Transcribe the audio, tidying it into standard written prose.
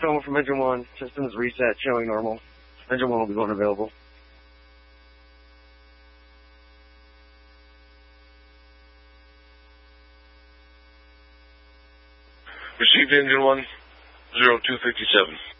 Toma from Engine 1. Systems reset, showing normal. Engine 1 will be going available. Received Engine 1, 0257.